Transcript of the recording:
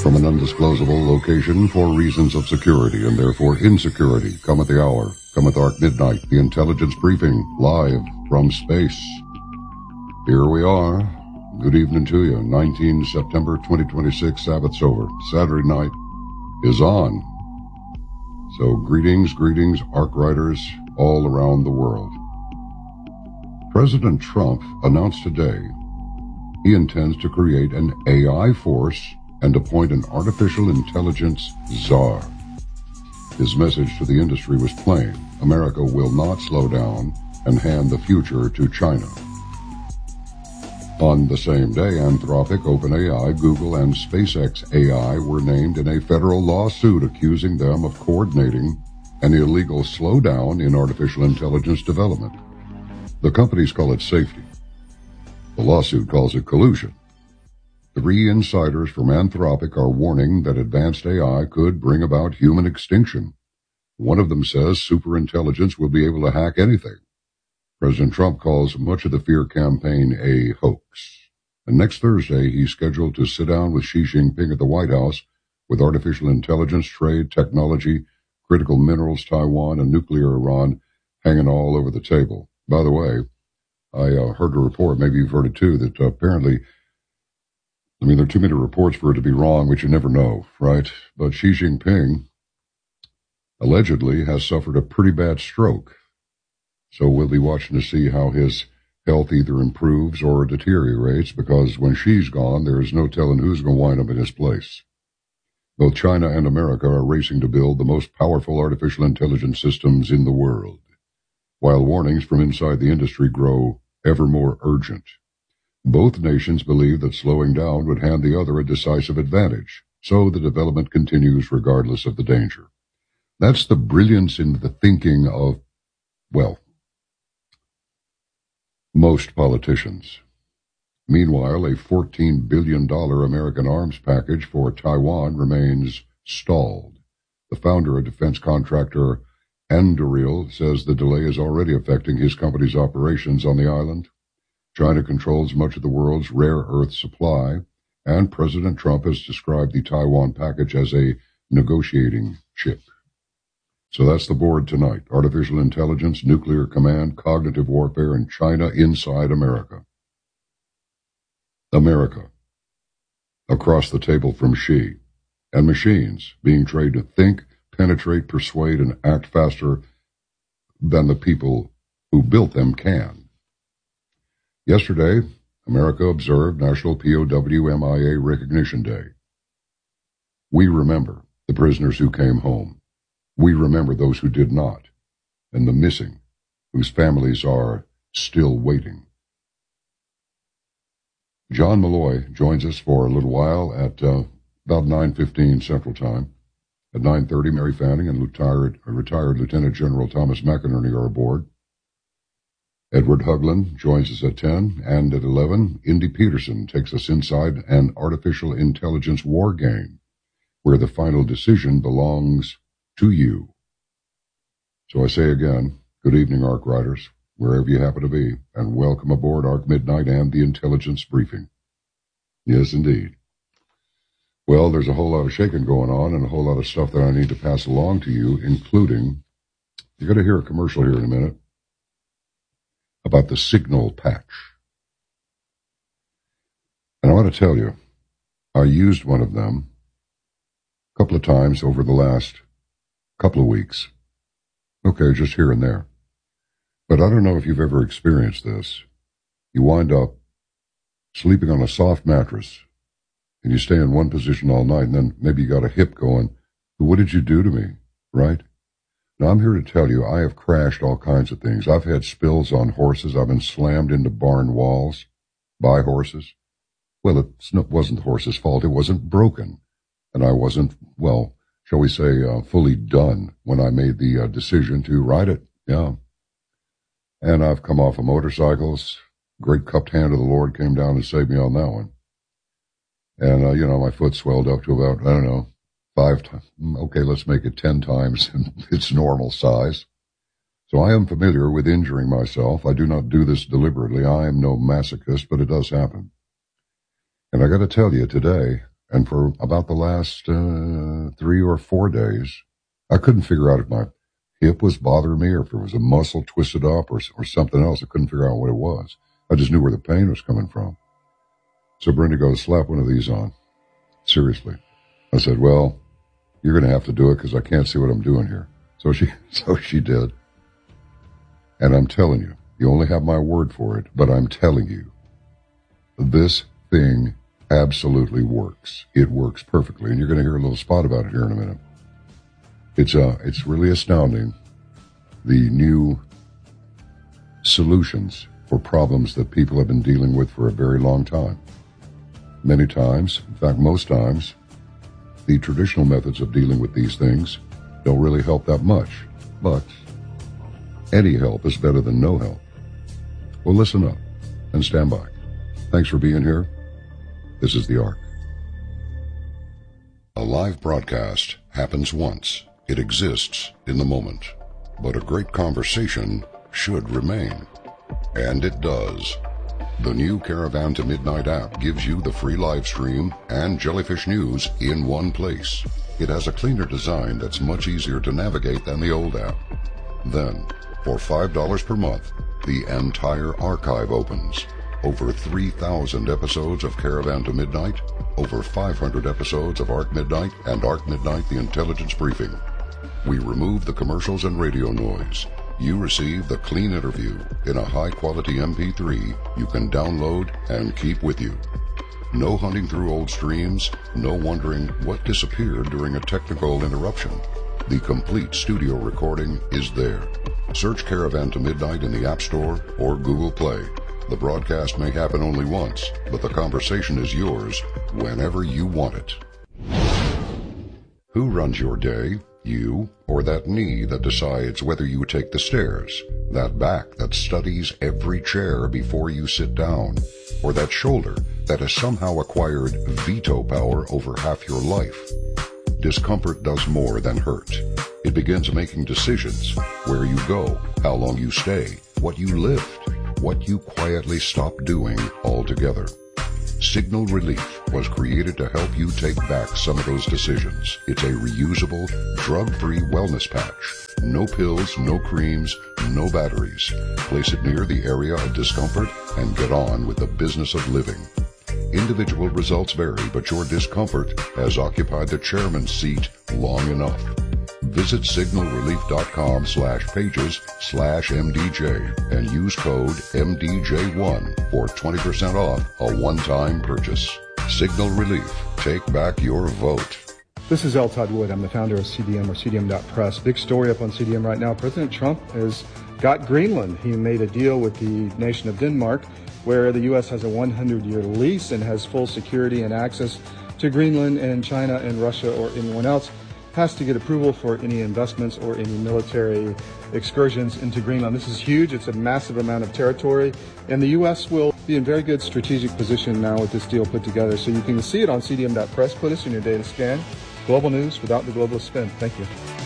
From an undisclosable location for reasons of security and therefore insecurity, come at the hour, come at dark midnight, the intelligence briefing, live from space. Here we are. Good evening to you. 19 September 2026, Sabbath's over. Saturday night is on. So greetings, Ark Riders all around the world. President Trump announced today he intends to create an AI force and appoint an artificial intelligence czar. His message to the industry was plain. America will not slow down and hand the future to China. On the same day, Anthropic, OpenAI, Google, and SpaceX AI were named in a federal lawsuit accusing them of coordinating an illegal slowdown in artificial intelligence development. The companies call it safety. The lawsuit calls it collusion. 3 insiders from Anthropic are warning that advanced AI could bring about human extinction. One of them says superintelligence will be able to hack anything. President Trump calls much of the fear campaign a hoax. And next Thursday, he's scheduled to sit down with Xi Jinping at the White House with artificial intelligence, trade, technology, critical minerals, Taiwan, and nuclear Iran hanging all over the table. By the way, I heard a report, maybe you've heard it too, that apparently, there are too many reports for it to be wrong, which you never know, right? But Xi Jinping allegedly has suffered a pretty bad stroke. So we'll be watching to see how his health either improves or deteriorates, because when Xi's gone, there's no telling who's going to wind up in his place. Both China and America are racing to build the most powerful artificial intelligence systems in the world, while warnings from inside the industry grow ever more urgent. Both nations believe that slowing down would hand the other a decisive advantage, so the development continues regardless of the danger. That's the brilliance in the thinking of, most politicians. Meanwhile, a $14 billion American arms package for Taiwan remains stalled. The founder of defense contractor Anduril says the delay is already affecting his company's operations on the island. China controls much of the world's rare earth supply, and President Trump has described the Taiwan package as a negotiating chip. So that's the board tonight. Artificial intelligence, nuclear command, cognitive warfare, and China inside America. America. Across the table from Xi. And machines being trained to think, penetrate, persuade, and act faster than the people who built them can. Yesterday, America observed National POW MIA Recognition Day. We remember the prisoners who came home. We remember those who did not, and the missing, whose families are still waiting. John Malloy joins us for a little while at about 9:15 Central Time. At 9:30, Mary Fanning and retired Lieutenant General Thomas McInerney are aboard. Edward Hugland joins us at 10, and at 11, Indy Peterson takes us inside an artificial intelligence war game, where the final decision belongs to you. So I say again, good evening, Ark Riders, wherever you happen to be, and welcome aboard Ark Midnight and the Intelligence Briefing. Yes, indeed. Well, there's a whole lot of shaking going on and a whole lot of stuff that I need to pass along to you, including, you're going to hear a commercial here in a minute, about the Signal patch. And I want to tell you, I used one of them a couple of times over the last couple of weeks. Okay, just here and there. But I don't know if you've ever experienced this. You wind up sleeping on a soft mattress, and you stay in one position all night, and then maybe you got a hip going, what did you do to me, right? Now, I'm here to tell you, I have crashed all kinds of things. I've had spills on horses. I've been slammed into barn walls by horses. Well, it wasn't the horse's fault. It wasn't broken. And I wasn't, shall we say, fully done when I made the decision to ride it. Yeah. And I've come off of motorcycles. Great cupped hand of the Lord came down and saved me on that one. And, my foot swelled up to about, 5 times. Okay, let's make it 10 times its normal size. So I am familiar with injuring myself. I do not do this deliberately. I am no masochist, but it does happen. And I got to tell you today, And for about the last 3 or 4 days, I couldn't figure out if my hip was bothering me or if it was a muscle twisted up or something else. I couldn't figure out what it was. I just knew where the pain was coming from. So Brenda goes, slap one of these on. Seriously. I said, well, you're going to have to do it because I can't see what I'm doing here. So she did. And I'm telling you, you only have my word for it, but I'm telling you, this thing absolutely works. It works perfectly. And you're going to hear a little spot about it here in a minute. It's really astounding, the new solutions for problems that people have been dealing with for a very long time. Many times, in fact, most times, the traditional methods of dealing with these things don't really help that much. But any help is better than no help. Well, listen up and stand by. Thanks for being here. This is The Ark. A live broadcast happens once. It exists in the moment. But a great conversation should remain. And it does. The new Caravan to Midnight app gives you the free live stream and Jellyfish News in one place. It has a cleaner design that's much easier to navigate than the old app. Then, for $5 per month, the entire archive opens. Over 3,000 episodes of Caravan to Midnight, over 500 episodes of Ark Midnight and Ark Midnight The Intelligence Briefing. We remove the commercials and radio noise. You receive the clean interview in a high-quality MP3 you can download and keep with you. No hunting through old streams, no wondering what disappeared during a technical interruption. The complete studio recording is there. Search Caravan to Midnight in the App Store or Google Play. The broadcast may happen only once, but the conversation is yours whenever you want it. Who runs your day? You or that knee that decides whether you take the stairs? That back that studies every chair before you sit down? Or that shoulder that has somehow acquired veto power over half your life? Discomfort does more than hurt. It begins making decisions: where you go, how long you stay, what you lift, what you quietly stop doing altogether. Signal Relief was created to help you take back some of those decisions. It's a reusable, drug-free wellness patch. No pills, no creams, no batteries. Place it near the area of discomfort and get on with the business of living. Individual results vary, but your discomfort has occupied the chairman's seat long enough. Visit signalrelief.com/pages/MDJ and use code MDJ1 for 20% off a one-time purchase. Signal Relief. Take back your vote. This is L. Todd Wood. I'm the founder of CDM or CDM.press. Big story up on CDM right now. President Trump has got Greenland. He made a deal with the nation of Denmark where the U.S. has a 100-year lease and has full security and access to Greenland, and China and Russia or anyone else has to get approval for any investments or any military excursions into Greenland. This is huge. It's a massive amount of territory, and the U.S. will be in very good strategic position now with this deal put together. So you can see it on CDM.press. Put us in your data scan. Global news without the globalist spin. Thank you.